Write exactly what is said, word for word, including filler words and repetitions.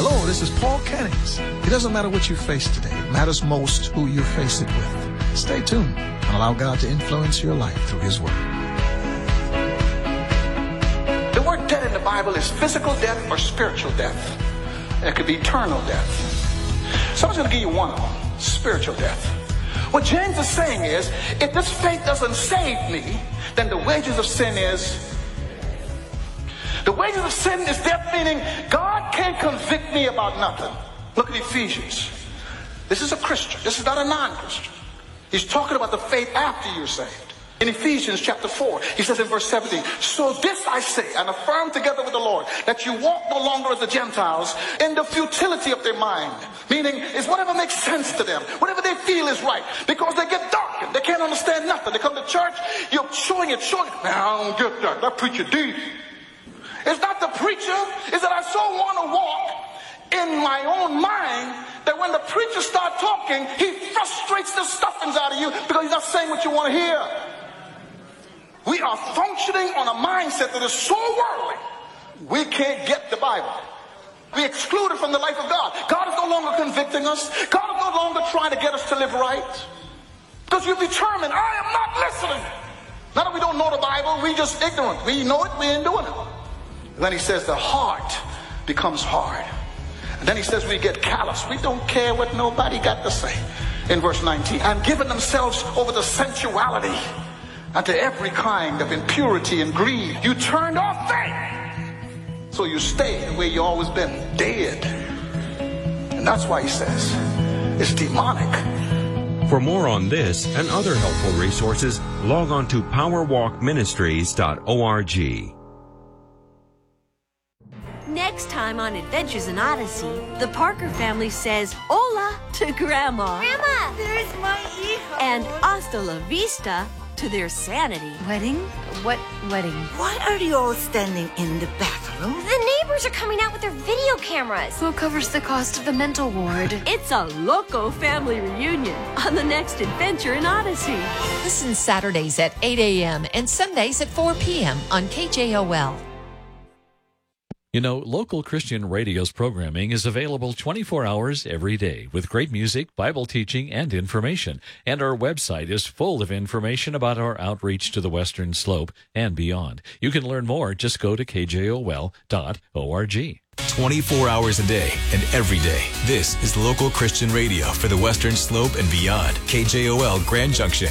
Hello, this is Paul Kennings. It doesn't matter what you face today. It matters most who you face it with. Stay tuned and allow God to influence your life through His Word. The word death in the Bible is physical death or spiritual death. It could be eternal death. So I'm just going to give you one of them, spiritual death. What James is saying is, if this faith doesn't save me, then the wages of sin is... The wages of sin is death, meaning God can't convict me about nothing. Look at Ephesians. This is a Christian. This is not a non-Christian. He's talking about the faith after you're saved. In Ephesians chapter four, he says in verse seventeen, so this I say and affirm together with the Lord, that you walk no longer as the Gentiles in the futility of their mind. Meaning, it's whatever makes sense to them, whatever they feel is right, because they get darkened. They can't understand nothing. They come to church, you're showing it, showing it. Man, I don't get that. That preacher deep. It's not the preacher, it's that I so want to walk in my own mind that when the preacher starts talking, he frustrates the stuffings out of you because he's not saying what you want to hear. We are functioning on a mindset that is so worldly, we can't get the Bible. We exclude it from the life of God. God is no longer convicting us. God is no longer trying to get us to live right. Because you're determined, I am not listening. Not that we don't know the Bible, we just ignorant. We know it, we ain't doing it. And then he says the heart becomes hard. And then he says we get callous. We don't care what nobody got to say. In verse nineteen, and giving themselves over to sensuality and to every kind of impurity and greed. You turned off faith. So you stay the way you always been, dead. And that's why he says it's demonic. For more on this and other helpful resources, log on to power walk ministries dot org. Next time on Adventures in Odyssey, the Parker family says hola to Grandma. Grandma, there's my hijo. And hasta la vista to their sanity. Wedding? What wedding? Why are you all standing in the bathroom? The neighbors are coming out with their video cameras. Who covers the cost of the mental ward? It's a loco family reunion on the next Adventure in Odyssey. Listen Saturdays at eight a.m. and Sundays at four p.m. on K J O L. You know, local Christian radio's programming is available twenty-four hours every day with great music, Bible teaching, and information. And our website is full of information about our outreach to the Western Slope and beyond. You can learn more. Just go to K J O L dot org. twenty-four hours a day and every day. This is local Christian radio for the Western Slope and beyond. K J O L Grand Junction.